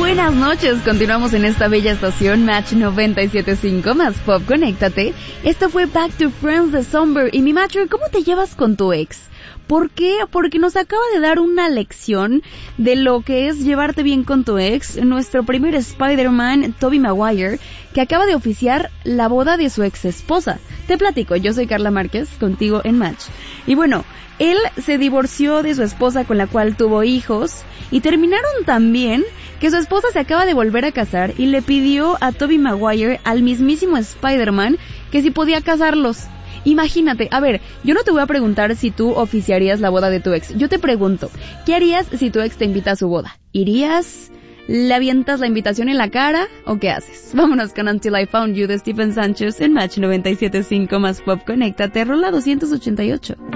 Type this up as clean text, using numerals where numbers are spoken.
buenas noches. Continuamos en esta bella estación Match 97.5 más Pop. Conéctate. Esto fue Back to Friends de Somber. Y mi Matcher, ¿cómo te llevas con tu ex? ¿Por qué? Porque nos acaba de dar una lección de lo que es llevarte bien con tu ex, nuestro primer Spider-Man, Tobey Maguire, que acaba de oficiar la boda de su ex esposa. Te platico, yo soy Carla Márquez, contigo en Match. Y bueno, él se divorció de su esposa con la cual tuvo hijos y terminaron tan bien que su esposa se acaba de volver a casar y le pidió a Tobey Maguire, al mismísimo Spider-Man, que si podía casarlos. Imagínate, a ver, yo no te voy a preguntar si tú oficiarías la boda de tu ex. Yo te pregunto, ¿qué harías si tu ex te invita a su boda? ¿Irías? ¿Le avientas la invitación en la cara? ¿O qué haces? Vámonos con Until I Found You de Stephen Sanchez en Match 97.5 más Pop. Conéctate, rola 288.